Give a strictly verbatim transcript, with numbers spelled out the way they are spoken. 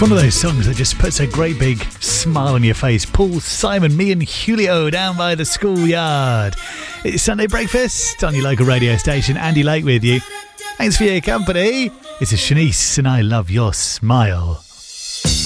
One of those songs that just puts a great big smile on your face. Paul Simon, me and Julio down by the schoolyard. It's Sunday Breakfast on your local radio station. Andy Lake with you. Thanks for your company. It's a Shanice and I love your smile.